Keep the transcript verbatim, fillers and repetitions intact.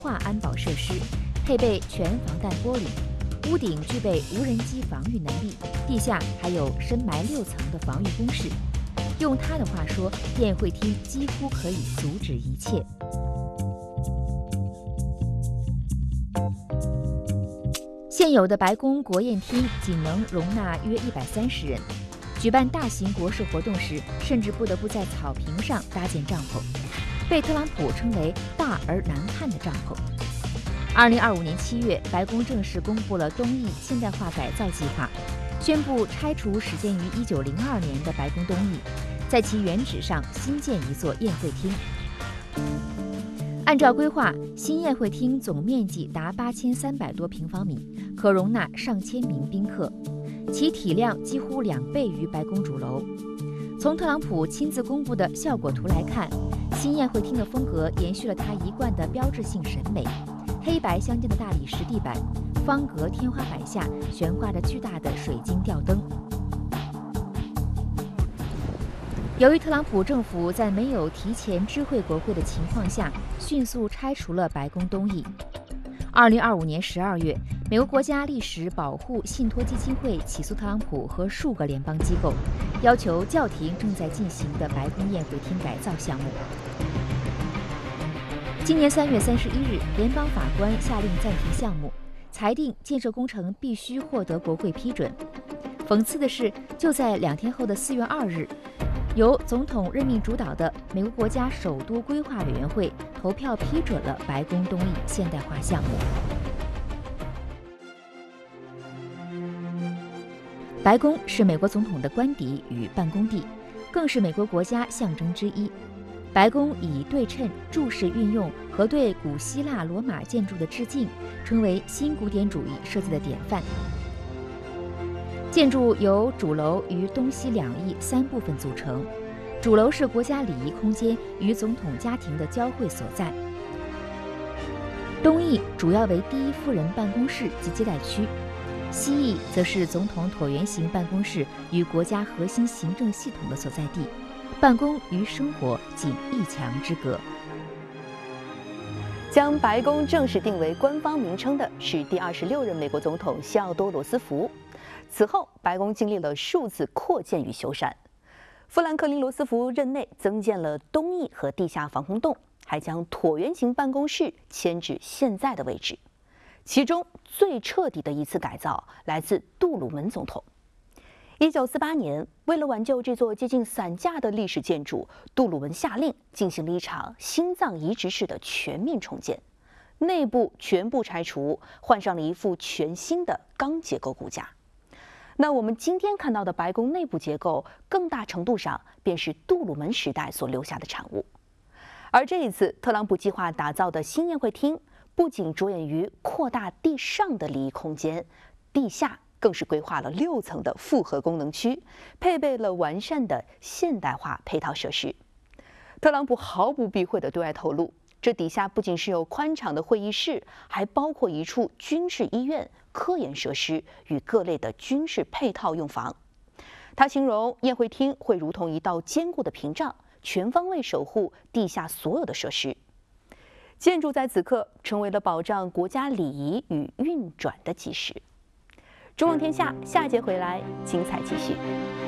化安保设施，配备全防弹玻璃，屋顶具备无人机防御能力，地下还有深埋六层的防御工事。用他的话说，宴会厅几乎可以阻止一切。现有的白宫国宴厅仅能容纳约一百三十人，举办大型国事活动时，甚至不得不在草坪上搭建帐篷，被特朗普称为大而难看的帐篷。二零二五年七月，白宫正式公布了东翼现代化改造计划，宣布拆除始建于一九零二年的白宫东翼，在其原址上新建一座宴会厅。按照规划，新宴会厅总面积达八千三百多平方米，可容纳上千名宾客，其体量几乎两倍于白宫主楼。从特朗普亲自公布的效果图来看，新宴会厅的风格延续了他一贯的标志性审美。黑白相间的大理石地板，方格天花板下悬挂着巨大的水晶吊灯。由于特朗普政府在没有提前知会国会的情况下，迅速拆除了白宫东翼。二零二五年十二月，美国国家历史保护信托基金会起诉特朗普和数个联邦机构，要求叫停正在进行的白宫宴会厅改造项目。今年三月三十一日，联邦法官下令暂停项目，裁定建设工程必须获得国会批准。讽刺的是，就在两天后的四月二日，由总统任命主导的美国国家首都规划委员会投票批准了白宫东翼现代化项目。白宫是美国总统的官邸与办公地，更是美国国家象征之一。白宫以对称、柱式运用和对古希腊罗马建筑的致敬，成为新古典主义设计的典范。建筑由主楼与东西两翼三部分组成，主楼是国家礼仪空间与总统家庭的交汇所在，东翼主要为第一夫人办公室及接待区，西翼则是总统椭圆形办公室与国家核心行政系统的所在地。办公与生活仅一墙之隔。 将白宫正式定为官方名称的是第二十六任美国总统西奥多·罗斯福。此后，白宫经历了数次扩建与修缮。富兰克林·罗斯福任内增建了东翼和地下防空洞，还将椭圆形办公室迁至现在的位置。其中最彻底的一次改造来自杜鲁门总统。一九四八年，为了挽救这座接近散架的历史建筑，杜鲁门下令进行了一场心脏移植式的全面重建，内部全部拆除，换上了一副全新的钢结构骨架。那我们今天看到的白宫内部结构，更大程度上便是杜鲁门时代所留下的产物。而这一次，特朗普计划打造的新宴会厅，不仅着眼于扩大地上的礼仪空间，地下更是规划了六层的复合功能区，配备了完善的现代化配套设施。特朗普毫不避讳地对外透露，这底下不仅是有宽敞的会议室，还包括一处军事医院、科研设施与各类的军事配套用房。他形容宴会厅会如同一道坚固的屏障，全方位守护地下所有的设施。建筑在此刻成为了保障国家礼仪与运转的基石。中望天下，下节回来，精彩继续。